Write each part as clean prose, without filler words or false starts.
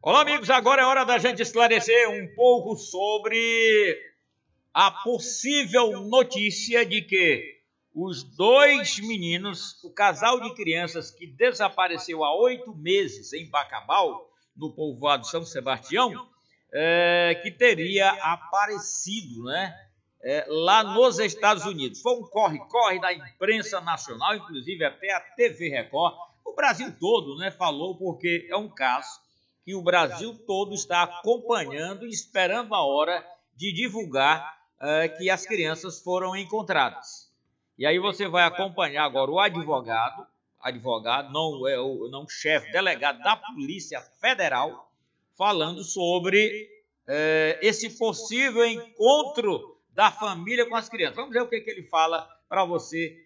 Olá, amigos, agora é hora da gente esclarecer um pouco sobre a possível notícia de que os dois meninos, o casal de crianças que desapareceu há 8 meses em Bacabal, no povoado São Sebastião, que teria aparecido, lá nos Estados Unidos. Foi um corre-corre da imprensa nacional, inclusive até a TV Record. O Brasil todo, falou, porque é um caso que o Brasil todo está acompanhando e esperando a hora de divulgar que as crianças foram encontradas. E aí você vai acompanhar agora o advogado, não o chefe, delegado da Polícia Federal, falando sobre esse possível encontro da família com as crianças. Vamos ver o que ele fala para você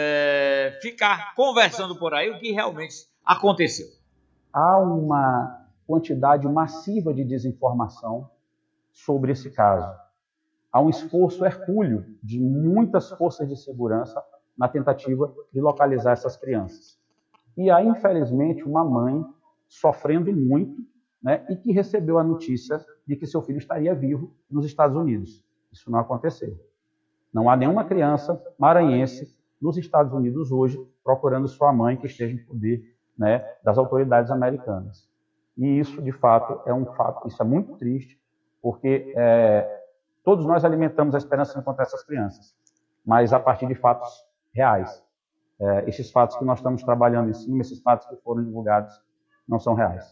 ficar conversando por aí o que realmente aconteceu. Há uma quantidade massiva de desinformação sobre esse caso. Há um esforço hercúleo de muitas forças de segurança na tentativa de localizar essas crianças. E há, infelizmente, uma mãe sofrendo muito, e que recebeu a notícia de que seu filho estaria vivo nos Estados Unidos. Isso não aconteceu. Não há nenhuma criança maranhense nos Estados Unidos hoje procurando sua mãe que esteja em poder das autoridades americanas. E isso, de fato, é um fato. Isso é muito triste, porque todos nós alimentamos a esperança de encontrar essas crianças, mas a partir de fatos reais. Esses fatos que nós estamos trabalhando em cima, esses fatos que foram divulgados, não são reais.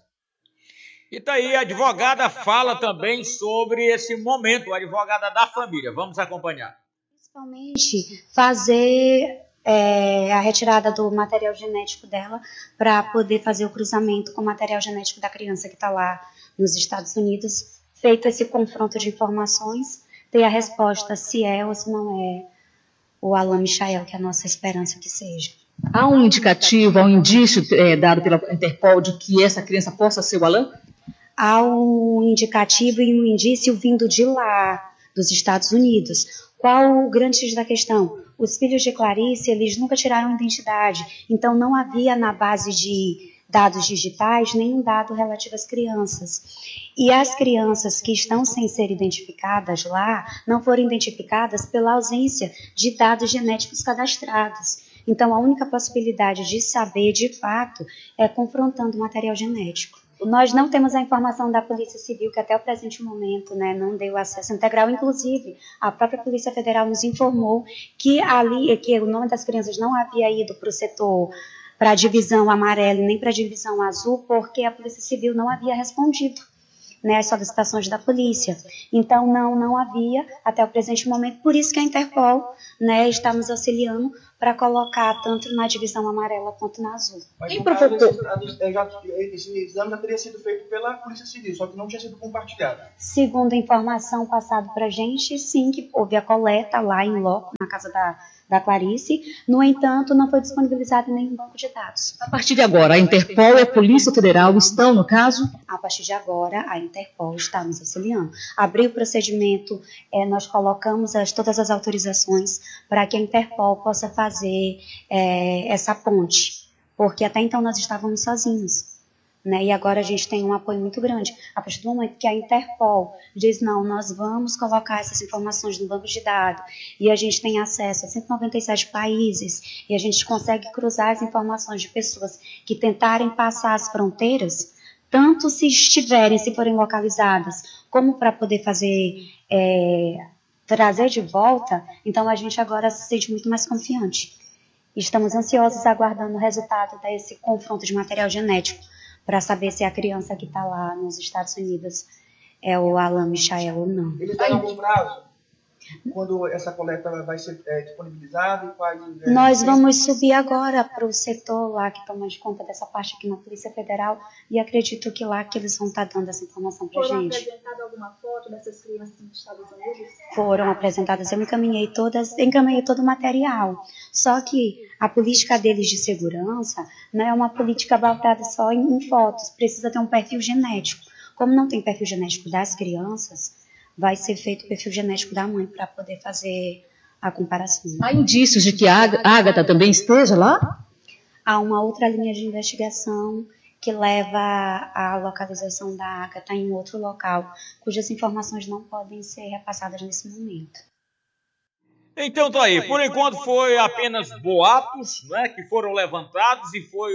E tá aí, a advogada fala também sobre esse momento, a advogada da família. Vamos acompanhar. Principalmente fazer a retirada do material genético dela para poder fazer o cruzamento com o material genético da criança que está lá nos Estados Unidos. Feito esse confronto de informações, ter a resposta se é ou se não é o Alan Michael, que é a nossa esperança que seja. Há um indicativo, há um indício dado pela Interpol de que essa criança possa ser o Alan? Há um indicativo e um indício vindo de lá, dos Estados Unidos. Qual o grande X da questão? Os filhos de Clarice, eles nunca tiraram identidade, então não havia na base de dados digitais nenhum dado relativo às crianças. E as crianças que estão sem ser identificadas lá não foram identificadas pela ausência de dados genéticos cadastrados. Então, a única possibilidade de saber, de fato, é confrontando o material genético. Nós não temos a informação da Polícia Civil, que até o presente momento não deu acesso integral. Inclusive, a própria Polícia Federal nos informou que o nome das crianças não havia ido para o setor, para a divisão amarela e nem para a divisão azul, porque a Polícia Civil não havia respondido as solicitações da polícia. Então, não havia até o presente momento. Por isso que a Interpol está nos auxiliando para colocar tanto na divisão amarela quanto na azul. Mas no caso, esse exame já teria sido feito pela Polícia Civil, só que não tinha sido compartilhado. Segundo a informação passada para a gente, sim, que houve a coleta lá em loco, na casa da Clarice. No entanto, não foi disponibilizado nenhum banco de dados. A partir de agora, a Interpol e a Polícia Federal estão no caso? A partir de agora, a Interpol está nos auxiliando. Abriu o procedimento, nós colocamos todas as autorizações para que a Interpol possa fazer essa ponte, porque até então nós estávamos sozinhos. E agora a gente tem um apoio muito grande. A partir do momento que a Interpol diz, não, nós vamos colocar essas informações no banco de dados, e a gente tem acesso a 197 países, e a gente consegue cruzar as informações de pessoas que tentarem passar as fronteiras, tanto se forem localizadas, como para poder fazer, trazer de volta, então a gente agora se sente muito mais confiante. Estamos ansiosos aguardando o resultado desse confronto de material genético, para saber se a criança que está lá nos Estados Unidos é o Alan Michael ou não. Ele tem algum prazo? Quando essa coleta vai ser disponibilizada? Nós vamos subir agora para o setor lá que toma de conta dessa parte aqui na Polícia Federal, e acredito que lá que eles vão estar dando essa informação para a gente. Foram apresentadas alguma foto dessas crianças nos Estados Unidos? Foram apresentadas, eu encaminhei todo o material. Só que a política deles de segurança não é uma política voltada só em fotos, precisa ter um perfil genético. Como não tem perfil genético das crianças, vai ser feito o perfil genético da mãe para poder fazer a comparação. Há indícios de que a Ágata também esteja lá? Há uma outra linha de investigação que leva à localização da Agatha em outro local, cujas informações não podem ser repassadas nesse momento. Então tá aí, por enquanto foi apenas boatos, né, que foram levantados e foi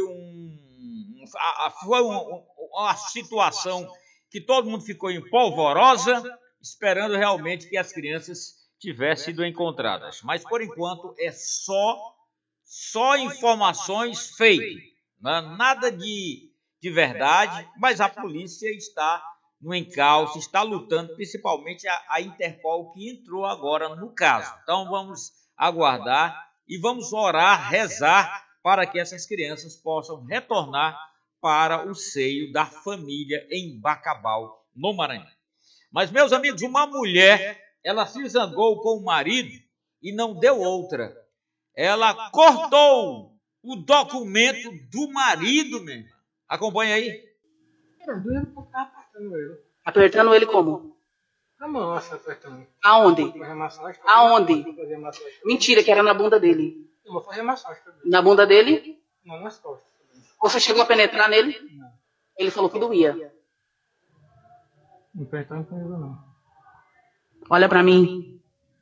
uma situação que todo mundo ficou em polvorosa, esperando realmente que as crianças tivessem sido encontradas. Mas por enquanto é só informações fake, né? Nada de verdade, mas a polícia está no encalço, está lutando, principalmente a Interpol, que entrou agora no caso. Então vamos aguardar e vamos orar, rezar para que essas crianças possam retornar para o seio da família em Bacabal, no Maranhão. Mas, meus amigos, uma mulher, ela se zangou com o marido e não deu outra. Ela cortou o documento do marido, meu irmão. Acompanha aí. Apertando ele como? A mão, assim, apertando. Aonde? Fazer massagem. Aonde? Fazer massagem. Mentira, que era na bunda dele. Eu vou fazer massagem também. Na bunda dele? Não, nas costas também. Você chegou a penetrar nele? Não. Ele falou que doía. Não apertar não tem nada, não. Olha pra mim.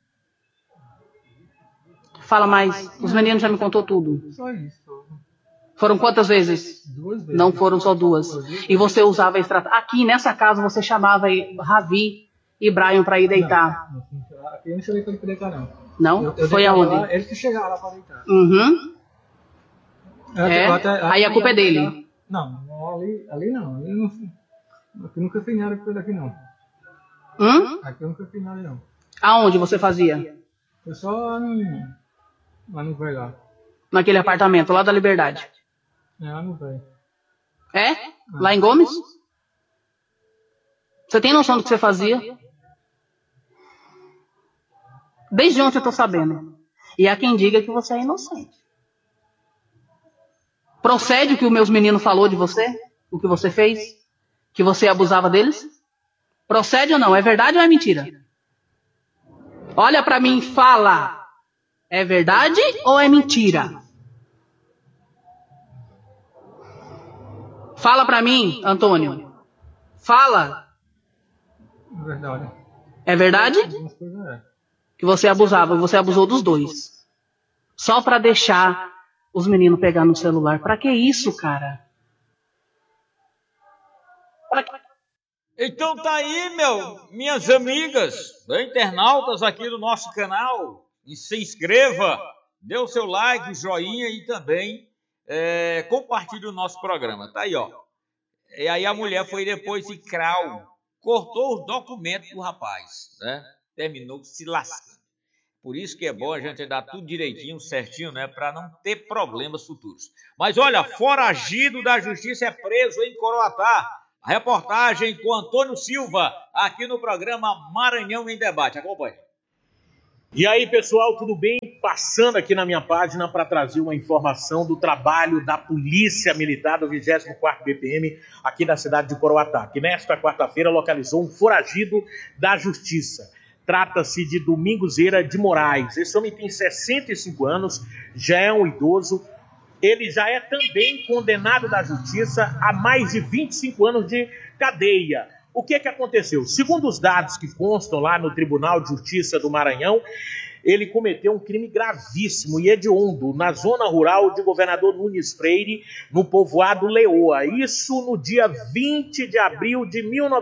Fala mais. Os meninos já me contou tudo. Só isso. Foram quantas vezes? 2 vezes. Não foram só 2. E você usava a estratégia. Aqui nessa casa você chamava Ravi e Brian pra ir deitar. Não, aqui eu não cheguei pra ele deitar, não. Não? Eu Foi deitava aonde? Lá, ele que chegava lá pra deitar. Uhum. Eu Aí a culpa é dele. Não, ali não. Ali não. Aqui eu nunca fiz nada com ele aqui, não. Aqui eu nunca fiz nada, não. Aonde você fazia? Foi só lá no velho lá. Naquele apartamento lá da Liberdade. É, lá no velho. É? Lá em Gomes? Você tem noção do que você fazia? Desde ontem eu tô sabendo. E há quem diga que você é inocente. Procede o que os meus meninos falou de você? O que você fez? Que você abusava deles? Procede ou não? É verdade ou é mentira? Olha pra mim e fala. É verdade ou é mentira? Fala pra mim, Antônio. Fala. É verdade. É verdade? Algumas coisas é. Que você abusava. Você abusou dos dois. Só pra deixar os meninos pegar no celular. Pra que isso, cara? Pra que... Então tá aí, minhas amigas, internautas aqui do nosso canal. E se inscreva, dê o seu like, joinha e também compartilhe o nosso programa. Tá aí, ó. E aí a mulher foi depois de cortou os documentos do rapaz, né? Terminou se lascando. Por isso que é bom a gente dar tudo direitinho, certinho, né? Para não ter problemas futuros. Mas olha, foragido da justiça é preso em Coroatá. A reportagem com Antônio Silva, aqui no programa Maranhão em Debate. Acompanhe. E aí, pessoal, tudo bem? Passando aqui na minha página para trazer uma informação do trabalho da Polícia Militar do 24º BPM aqui da cidade de Coroatá, que nesta quarta-feira localizou um foragido da Justiça. Trata-se de Domingos Eira de Moraes. Esse homem tem 65 anos, já é um idoso. Ele já é também condenado da Justiça a mais de 25 anos de cadeia. O que aconteceu? Segundo os dados que constam lá no Tribunal de Justiça do Maranhão, ele cometeu um crime gravíssimo e hediondo na zona rural de Governador Nunes Freire, no povoado Leoa. Isso no dia 20 de abril de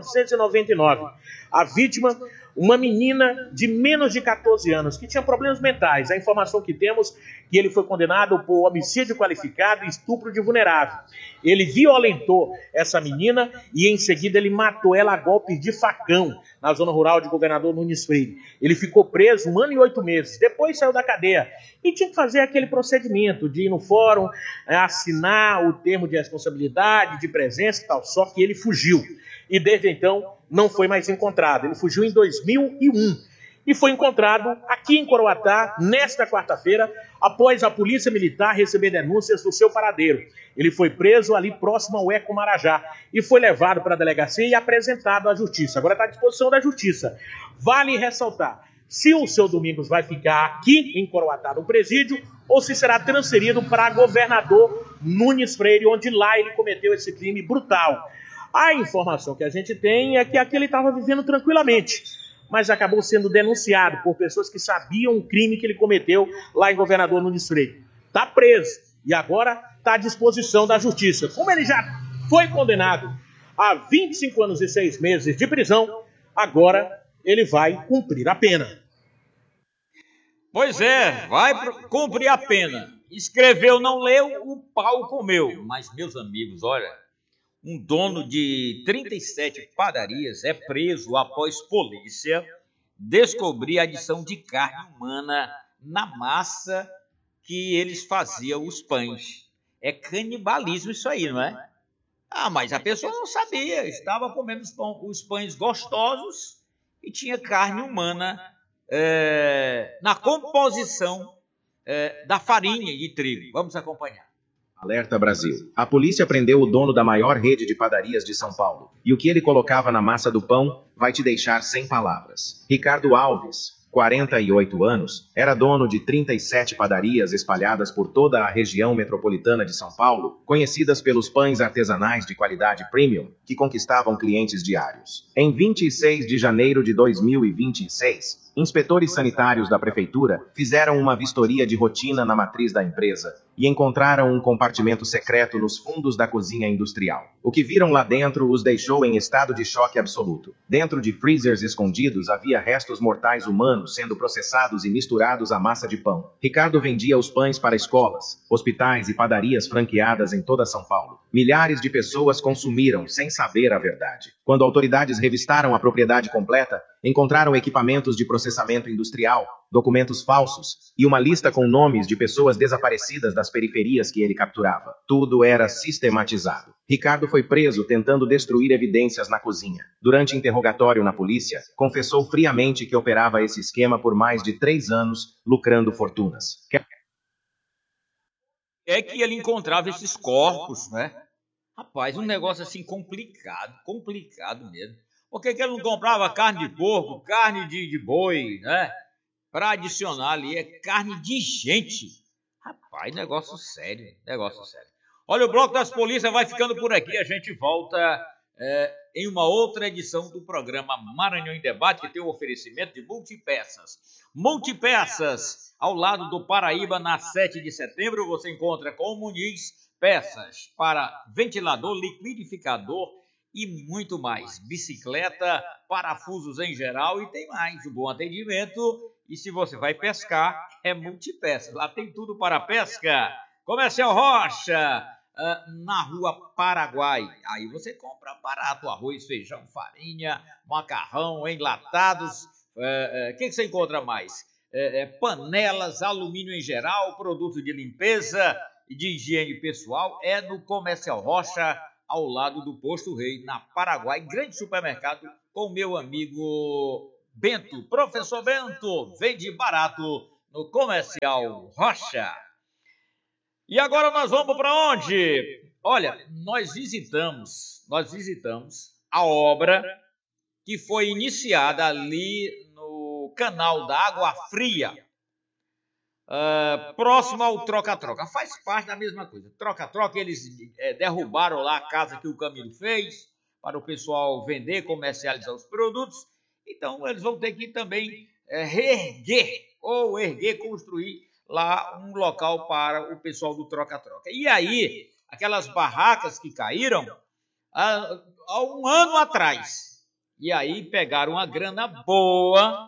1999. A vítima, uma menina de menos de 14 anos, que tinha problemas mentais. A informação que temos é que ele foi condenado por homicídio qualificado e estupro de vulnerável. Ele violentou essa menina e em seguida ele matou ela a golpes de facão na zona rural de Governador Nunes Freire. Ele ficou preso 1 ano e 8 meses, depois saiu da cadeia e tinha que fazer aquele procedimento de ir no fórum, assinar o termo de responsabilidade, de presença e tal, só que ele fugiu. E desde então não foi mais encontrado. Ele fugiu em 2001 e foi encontrado aqui em Coroatá nesta quarta-feira, após a Polícia Militar receber denúncias do seu paradeiro. Ele foi preso ali próximo ao Eco Marajá e foi levado para a delegacia e apresentado à Justiça. Agora está à disposição da Justiça. Vale ressaltar, se o seu Domingos vai ficar aqui em Coroatá no presídio ou se será transferido para governador Nunes Freire, onde lá ele cometeu esse crime brutal. A informação que a gente tem é que aqui ele estava vivendo tranquilamente, mas acabou sendo denunciado por pessoas que sabiam o crime que ele cometeu lá em governador Nunes Freire. Está preso e agora está à disposição da justiça. Como ele já foi condenado a 25 anos e 6 meses de prisão, agora ele vai cumprir a pena. Pois é, vai cumprir a pena. Escreveu, não leu, o pau comeu. Mas, meus amigos, olha, um dono de 37 padarias é preso após polícia descobrir a adição de carne humana na massa que eles faziam os pães. É canibalismo isso aí, não é? Ah, mas a pessoa não sabia, estava comendo os pães gostosos e tinha carne humana na composição da farinha de trigo. Vamos acompanhar. Alerta Brasil. A polícia prendeu o dono da maior rede de padarias de São Paulo. E o que ele colocava na massa do pão vai te deixar sem palavras. Ricardo Alves, 48 anos, era dono de 37 padarias espalhadas por toda a região metropolitana de São Paulo, conhecidas pelos pães artesanais de qualidade premium, que conquistavam clientes diários. Em 26 de janeiro de 2026, inspetores sanitários da prefeitura fizeram uma vistoria de rotina na matriz da empresa e encontraram um compartimento secreto nos fundos da cozinha industrial. O que viram lá dentro os deixou em estado de choque absoluto. Dentro de freezers escondidos havia restos mortais humanos sendo processados e misturados à massa de pão. Ricardo vendia os pães para escolas, hospitais e padarias franqueadas em toda São Paulo. Milhares de pessoas consumiram sem saber a verdade. Quando autoridades revistaram a propriedade completa, encontraram equipamentos de processamento industrial, documentos falsos e uma lista com nomes de pessoas desaparecidas das periferias que ele capturava. Tudo era sistematizado. Ricardo foi preso tentando destruir evidências na cozinha. Durante interrogatório na polícia, confessou friamente que operava esse esquema por mais de 3 anos, lucrando fortunas. É que ele encontrava esses corpos, né? Rapaz, um negócio assim complicado mesmo. Por que ele não comprava carne de porco, carne de boi, né? Para adicionar ali, é carne de gente. Rapaz, negócio sério. Olha, o Bloco das Polícias vai ficando por aqui. A gente volta em uma outra edição do programa Maranhão em Debate, que tem o oferecimento de Multipeças. Multipeças, ao lado do Paraíba, na 7 de setembro, você encontra com o Muniz peças para ventilador, liquidificador e muito mais. Bicicleta, parafusos em geral e tem mais. Um bom atendimento. E se você vai pescar, é Multipeças. Lá tem tudo para pesca. Comercial Rocha, na Rua Paraguai. Aí você compra barato, arroz, feijão, farinha, macarrão, enlatados. O que você encontra mais? Panelas, alumínio em geral, produto de limpeza e de higiene pessoal. É no Comercial Rocha, ao lado do Posto Rei, na Paraguai. Grande supermercado com meu amigo Bento. Professor Bento, vende barato no Comercial Rocha. E agora nós vamos para onde? Olha, nós visitamos a obra que foi iniciada ali no canal da Água Fria, próximo ao Troca-Troca. Faz parte da mesma coisa. Troca-Troca, eles derrubaram lá a casa que o Camilo fez para o pessoal vender, comercializar os produtos. Então, eles vão ter que também construir lá um local para o pessoal do Troca-Troca. E aí, aquelas barracas que caíram há um ano atrás. E aí pegaram uma grana boa,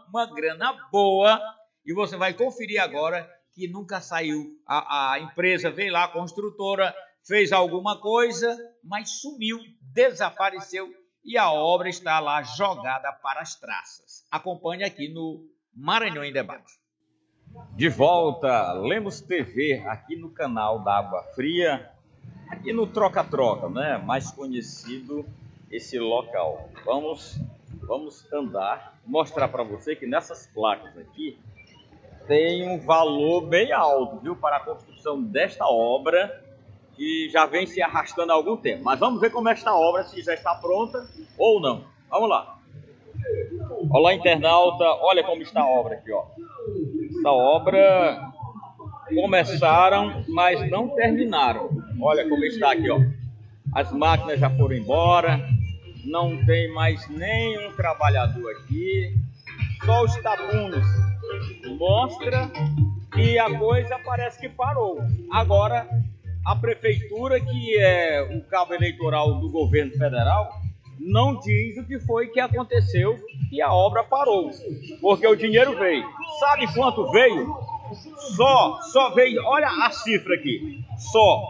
e você vai conferir agora que nunca saiu. A empresa veio lá, a construtora, fez alguma coisa, mas sumiu, desapareceu, e a obra está lá jogada para as traças. Acompanhe aqui no Maranhão em Debate. De volta, Lemos TV, aqui no canal da Água Fria, aqui no Troca-Troca, né? Mais conhecido esse local. Vamos andar, mostrar para você que nessas placas aqui tem um valor bem alto, viu? Para a construção desta obra, que já vem se arrastando há algum tempo. Mas vamos ver como é esta obra, se já está pronta ou não. Vamos lá. Olá, internauta, olha como está a obra aqui, ó. Essa obra começaram, mas não terminaram. Olha como está aqui, ó. As máquinas já foram embora, não tem mais nenhum trabalhador aqui, só os tabunos. Mostra que a coisa parece que parou. Agora, a prefeitura, que é o cabo eleitoral do governo federal, não diz o que foi que aconteceu e a obra parou, porque o dinheiro veio. Sabe quanto veio? Só veio, olha a cifra aqui, só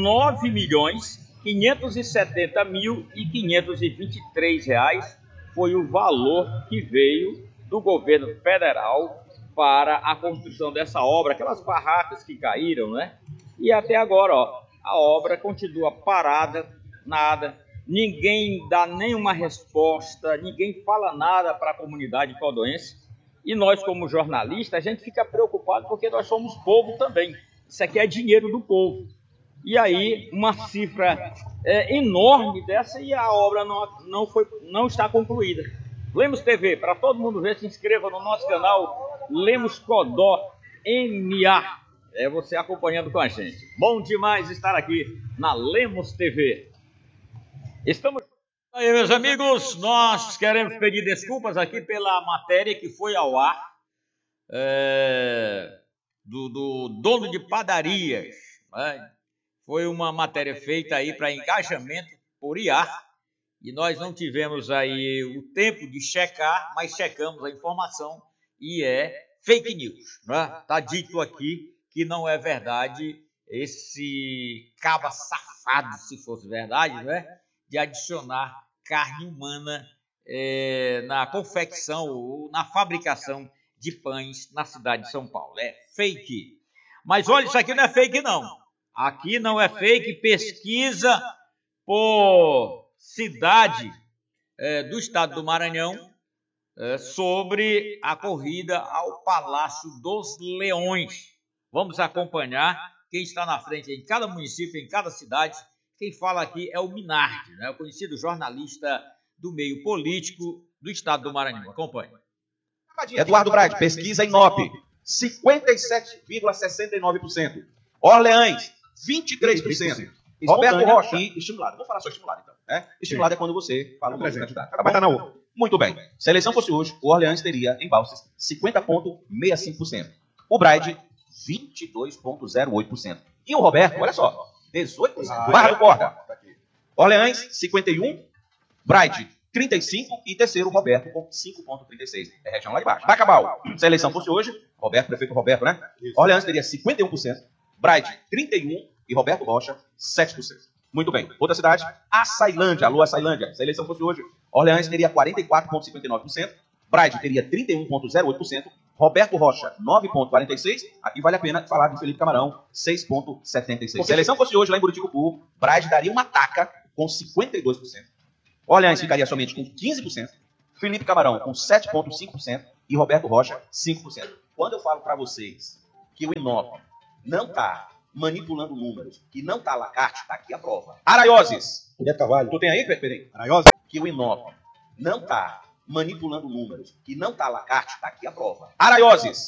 9.570.523 reais foi o valor que veio do governo federal para a construção dessa obra, aquelas barracas que caíram, né? E até agora, ó, a obra continua parada, nada. Ninguém dá nenhuma resposta, ninguém fala nada para a comunidade caudoense. E nós, como jornalistas, a gente fica preocupado porque nós somos povo também. Isso aqui é dinheiro do povo. E aí, uma cifra enorme dessa e a obra não está concluída. Lemos TV, para todo mundo ver, se inscreva no nosso canal Lemos Codó MA. É você acompanhando com a gente. Bom demais estar aqui na Lemos TV. Estamos aí, meus amigos, nós queremos pedir desculpas aqui pela matéria que foi ao ar do dono de padarias, né? Foi uma matéria feita aí para engajamento por IA e nós não tivemos aí o tempo de checar, mas checamos a informação e é fake news, né? Tá dito aqui que não é verdade esse caba safado, se fosse verdade, né? De adicionar carne humana na confecção ou na fabricação de pães na cidade de São Paulo. É fake. Mas olha, isso aqui não é fake, não. Aqui não é fake. Pesquisa por cidade do estado do Maranhão sobre a corrida ao Palácio dos Leões. Vamos acompanhar quem está na frente em cada município, em cada cidade. Quem fala aqui é o Minardi, né? O conhecido jornalista do meio político do estado do Maranhão. Acompanhe. Eduardo Brade, pesquisa Inop, 57,69%. Orleans, 23%. Roberto Rocha, estimulado. Vou falar só estimulado, então. Estimulado é quando você fala um candidato. Muito bem. Se a eleição fosse hoje, o Orleans teria em Balsas 50,65%. O Brade, 22,08%. E o Roberto, olha só, 18%. Barra do Corda. Orleans, 51%. Brade, 35%. E terceiro, Roberto, com 5,36%. É região lá de baixo. Bacabal. Se a eleição fosse hoje, Roberto, prefeito Roberto, né? Orleans teria 51%. Brade, 31%. E Roberto Rocha, 7%. Muito bem. Outra cidade, Açailândia. Alô, Açailândia. Se a eleição fosse hoje, Orleans teria 44,59%. Brade teria 31,08%. Roberto Rocha, 9,46%. Aqui vale a pena falar de Felipe Camarão, 6,76%. Se a eleição fosse hoje lá em Buriticupu, Brade daria uma taca com 52%. Orleans ficaria somente com 15%. Felipe Camarão com 7,5%. E Roberto Rocha, 5%. Quando eu falo para vocês que o Inop não está manipulando números, que não está lacarte, está aqui a prova. Araioses. Tu tem aí, Pedrinho? Araioses. Que o Inop não está manipulando números, que não está lacarte, está aqui a prova. Araioses.